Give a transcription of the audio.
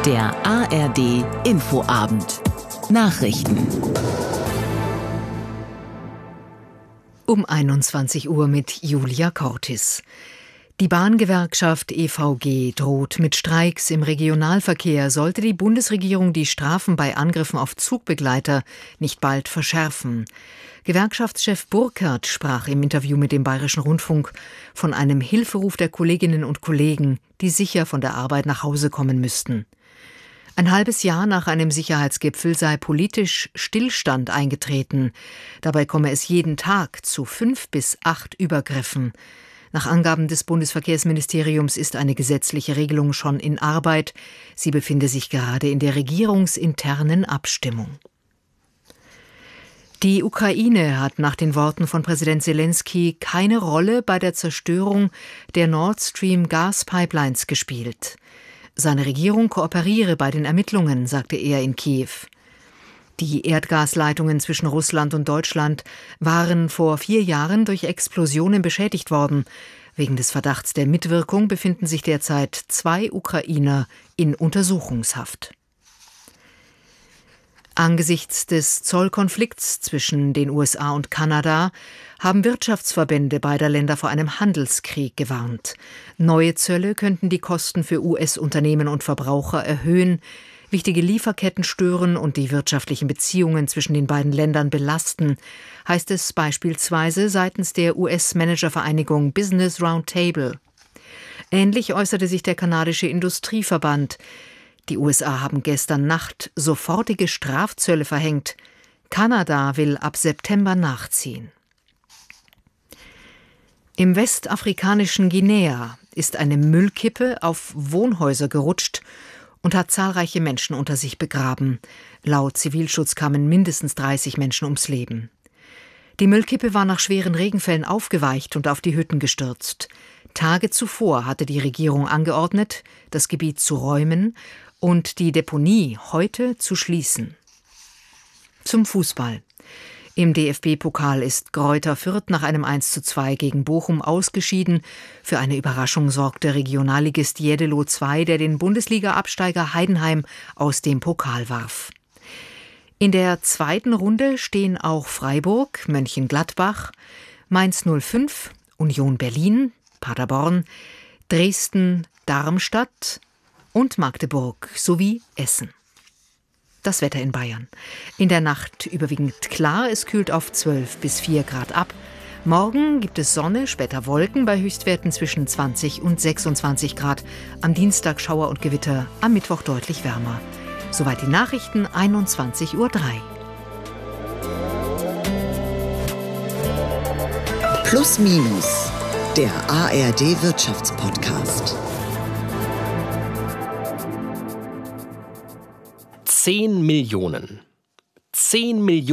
Der ARD Infoabend. Nachrichten. Um 21 Uhr mit Julia Cortis. Die Bahngewerkschaft EVG droht mit Streiks im Regionalverkehr, sollte die Bundesregierung die Strafen bei Angriffen auf Zugbegleiter nicht bald verschärfen. Gewerkschaftschef Burkert sprach im Interview mit dem Bayerischen Rundfunk von einem Hilferuf der Kolleginnen und Kollegen, die sicher von der Arbeit nach Hause kommen müssten. Ein halbes Jahr nach einem Sicherheitsgipfel sei politisch Stillstand eingetreten. Dabei komme es jeden Tag zu 5 bis 8 Übergriffen. Nach Angaben des Bundesverkehrsministeriums ist eine gesetzliche Regelung schon in Arbeit. Sie befinde sich gerade in der regierungsinternen Abstimmung. Die Ukraine hat nach den Worten von Präsident Selenskyj keine Rolle bei der Zerstörung der Nord Stream Gaspipelines gespielt. Seine Regierung kooperiere bei den Ermittlungen, sagte er in Kiew. Die Erdgasleitungen zwischen Russland und Deutschland waren vor 4 Jahren durch Explosionen beschädigt worden. Wegen des Verdachts der Mitwirkung befinden sich derzeit 2 Ukrainer in Untersuchungshaft. Angesichts des Zollkonflikts zwischen den USA und Kanada haben Wirtschaftsverbände beider Länder vor einem Handelskrieg gewarnt. Neue Zölle könnten die Kosten für US-Unternehmen und Verbraucher erhöhen, wichtige Lieferketten stören und die wirtschaftlichen Beziehungen zwischen den beiden Ländern belasten, heißt es beispielsweise seitens der US-Managervereinigung Business Roundtable. Ähnlich äußerte sich der kanadische Industrieverband. Die USA haben gestern Nacht sofortige Strafzölle verhängt. Kanada will ab September nachziehen. Im westafrikanischen Guinea ist eine Müllkippe auf Wohnhäuser gerutscht und hat zahlreiche Menschen unter sich begraben. Laut Zivilschutz kamen mindestens 30 Menschen ums Leben. Die Müllkippe war nach schweren Regenfällen aufgeweicht und auf die Hütten gestürzt. Tage zuvor hatte die Regierung angeordnet, das Gebiet zu räumen und die Deponie heute zu schließen. Zum Fußball. Im DFB-Pokal ist Greuther Fürth nach einem 1:2 gegen Bochum ausgeschieden. Für eine Überraschung sorgte Regionalligist Jeddelo II, der den Bundesliga-Absteiger Heidenheim aus dem Pokal warf. In der zweiten Runde stehen auch Freiburg, Mönchengladbach, Mainz 05, Union Berlin, Paderborn, Dresden, Darmstadt und Magdeburg sowie Essen. Das Wetter in Bayern. In der Nacht überwiegend klar, es kühlt auf 12 bis 4 Grad ab. Morgen gibt es Sonne, später Wolken bei Höchstwerten zwischen 20 und 26 Grad. Am Dienstag Schauer und Gewitter, am Mittwoch deutlich wärmer. Soweit die Nachrichten, 21:03 Uhr. Plus Minus, der ARD Wirtschaftspodcast. 10 Millionen. 10 Millionen